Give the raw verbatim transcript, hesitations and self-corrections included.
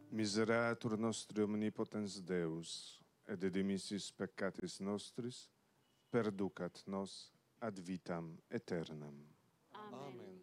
Miseratur nostri omnipotens Deus, et de dimissis peccatis nostris, perducat nos ad vitam aeternam. Amen.